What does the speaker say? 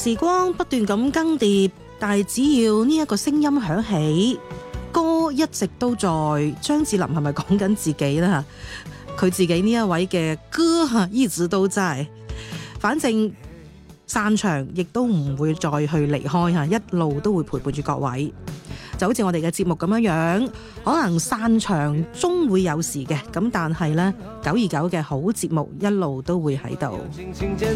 時光不斷咁更迭，但係只要呢一個聲音響起，歌一直都在。張智霖係咪講緊自己呢？佢自己呢一位嘅歌一直都在，反正散場亦都唔會再去離開，一路都會陪伴住各位。就好似我哋嘅節目咁樣，可能散場終會有時嘅，咁但係呢，929嘅好節目一路都會喺度。